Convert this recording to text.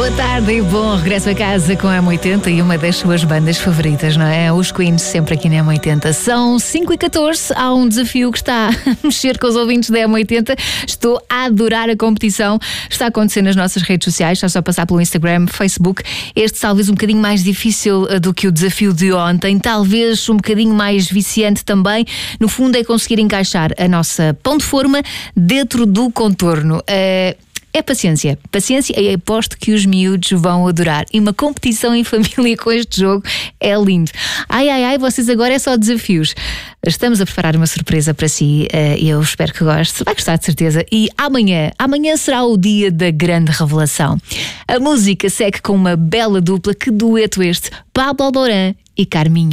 Boa tarde e bom regresso a casa com a M80 e uma das suas bandas favoritas, não é? Os Queens, sempre aqui na M80. São 5h14, há um desafio que está a mexer com os ouvintes da M80. Estou a adorar a competição. Está acontecendo nas nossas redes sociais, está só a passar pelo Instagram, Facebook. Este talvez um bocadinho mais difícil do que o desafio de ontem, talvez um bocadinho mais viciante também. No fundo é conseguir encaixar a nossa pão de forma dentro do contorno. É paciência e aposto que os miúdos vão adorar. E uma competição em família com este jogo é lindo. Ai, vocês agora é só desafios. Estamos a preparar uma surpresa para si e eu espero que goste. Vai gostar de certeza. E amanhã será o dia da grande revelação. A música segue com uma bela dupla. Que dueto este! Pablo Alborán e Carminho.